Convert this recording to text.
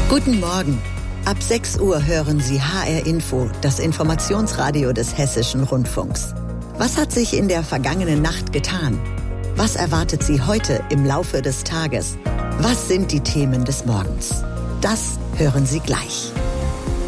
Guten Morgen. Ab 6 Uhr hören Sie HR Info, das Informationsradio des Hessischen Rundfunks. Was hat sich in der vergangenen Nacht getan? Was erwartet Sie heute im Laufe des Tages? Was sind die Themen des Morgens? Das hören Sie gleich.